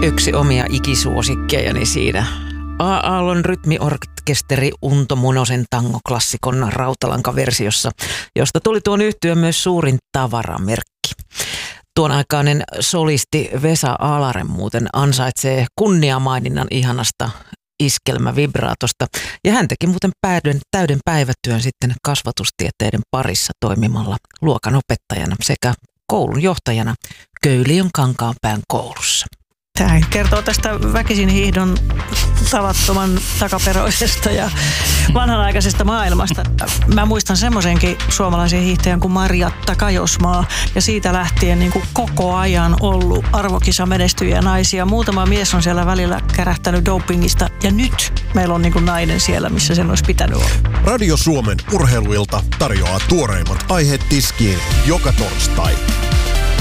Yksi omia ikisuosikkejani siinä. A-Aallon rytmiorkesteri Unto Munosen tangoklassikon rautalankaversiossa, josta tuli tuon yhtyön myös suurin tavaramerkki. Tuon aikainen solisti Vesa Alare muuten ansaitsee kunniamaininnan ihanasta iskelmävibraatosta, ja hän teki muuten täyden päivätyön sitten kasvatustieteiden parissa toimimalla luokanopettajana sekä koulun johtajana Köyliön Kankaanpään koulussa. Tämä kertoo tästä väkisin hiihdon tavattoman takaperoisesta ja vanhanaikaisesta maailmasta. Mä muistan semmoisenkin suomalaisen hiihtäjän kuin Marjatta Kajosmaa, ja siitä lähtien niin kuin koko ajan ollut arvokisamenestyjiä naisia. Muutama mies on siellä välillä kärähtänyt dopingista, ja nyt meillä on niin kuin nainen siellä, missä sen olisi pitänyt olla. Radio Suomen urheiluilta tarjoaa tuoreimmat aiheet tiskiin joka torstai.